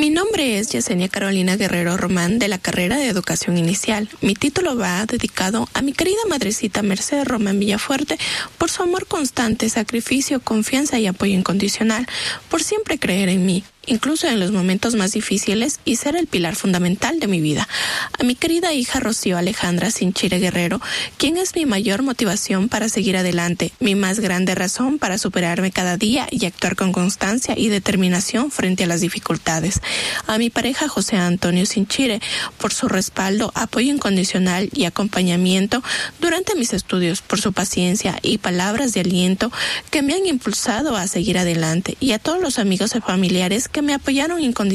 Mi nombre es Yesenia Carolina Guerrero Román, de la carrera de Educación Inicial. Mi título va dedicado a mi querida madrecita Mercedes Román Villafuerte por su amor constante, sacrificio, confianza y apoyo incondicional, por siempre creer en mí, incluso en los momentos más difíciles, y ser el pilar fundamental de mi vida. A mi querida hija Rocío Alejandra Sinchire Guerrero, quien es mi mayor motivación para seguir adelante, mi más grande razón para superarme cada día y actuar con constancia y determinación frente a las dificultades. A mi pareja José Antonio Sinchire, por su respaldo, apoyo incondicional y acompañamiento durante mis estudios, por su paciencia y palabras de aliento que me han impulsado a seguir adelante, y a todos los amigos y familiares que me apoyaron incondicionalmente